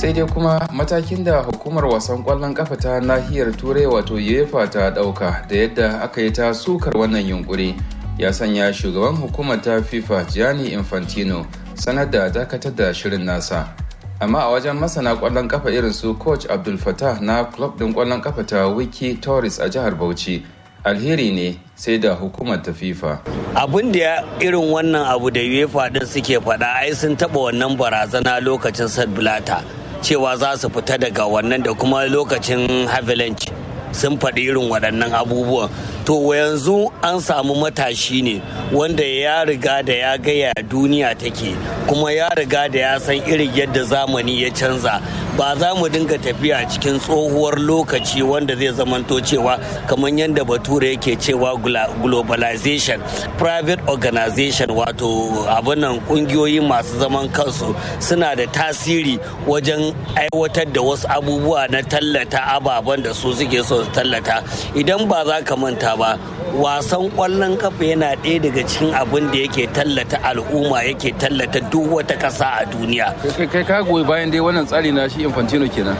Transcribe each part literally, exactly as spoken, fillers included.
sai dai kuma matakin da hukumar wasan kwallon kafa ta nahiyar turai wato UEFA ta dauka da yadda aka yi ta sukar wannan yunkuri ya sanya shugaban hukumar ta FIFA Gianni Infantino sanar da dakatar da shirin nasa. Amma a wajen masana kwallon kafa irin su coach Abdul Fattah na club din kwallon kafa ta Wiki Tourist a jihar Bauchi, alheri ne sai da hukumar ta FIFA. Abin da irin wannan abu da UEFA din suke faɗa ai sun taɓa wannan barazana lokacin Sepp Blatter cewa za su fita daga wannan da kuma lokacin Havelange sun faɗi irin waɗannan abubuwan. To yanzu an samu matashi ne wanda ya riga da ya gaya duniya take kuma ya riga da ya san irin yadda zamani ya canza. Ba za mu dinga tafiya cikin tsohuwar lokaci wanda zai zamanto cewa kamar yadda bature yake cewa globalization, private organization, wato abinan kungiyoyi masu zaman kansu suna da tasiri wajen aiwatar da wasu abubuwa na tallata ababen da su suke so su tallata. Idan ba za ka manta ba, wasan kwallon kafa yana ɗaya daga cikin abin da yake tallata al'umma, yake tallata duk wata ƙasa a duniya. Kai ka goyi bayan dai wannan tsari na shi Infantino kenan.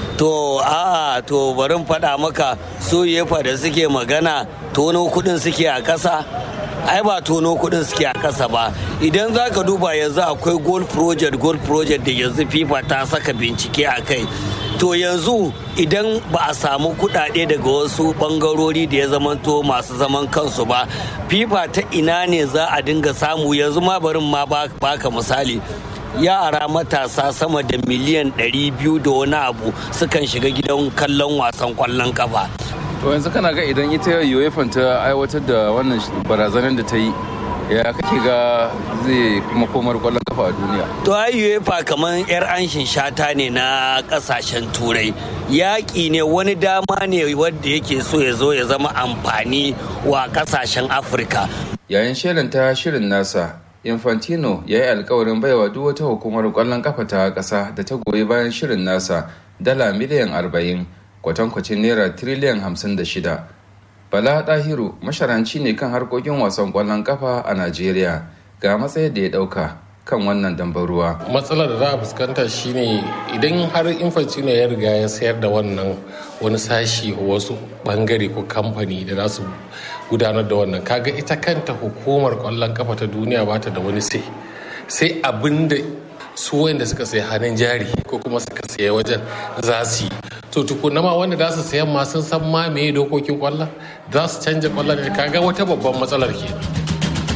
To a to barin faɗa maka su yefa da suke magana tono kuɗin suke a ƙasa. Ai ba tono kuɗin suke a ƙasa ba. Idan za ka duba yanzu akwai gold project gold project da yanzu FIFA ta saka bincike a kai. To yanzu idan ba a samu kudade daga wasu bangarori da ya zamanto masu zaman kansu ba, FIFA ta ina ne za a dinga samu? Yanzu ma barin ma baka misali, yara matasa sama da miliyan ɗari biyu da wani abu sukan shiga gidan kallon wasan kwallon kafa. To yanzu kana ga idan ita UEFA ta aiwatar da wannan barazanar da ta yi, ya kake ga zai kuma komar kwallon kafa a duniya? To ai UEFA kamar yar anshin shata ne na kasashen turai. Yaƙi ne, wani dama ne wanda yake so ya zo ya zama amfani wa kasashen Afirka. Yayin shelanta shirin nasa, Infantino ya yi alkawarin baiwa duk wata hukumar kwallon kafa ta ƙasa da ta goyi bayan shirin nasa dala miliyan arba'in, kwatankwacin naira tiriliyan hamsin da shida. Bala Dahiru masharanci ne kan harkokin wasan kwallon kafa a Najeriya, ga matsayin da ya dauka kan wannan dambaruwa. Matsalar da za a fuskanta shine idan har Infantino ya riga ya sayar da wannan wani sashi wasu bangare ko kamfani da za su gudanar da wannan, kaga ita kanta hukumar kwallon kafa ta duniya ba ta da wani sai sai abinda su wanda suka sayi hannun jari ko kuma suka sayi wajen za su yi. To tukuna ma wanda za su sayan ma sun san ma meye dokokin kwallon, za su canja kwallon, kaga wata babban matsalar ke.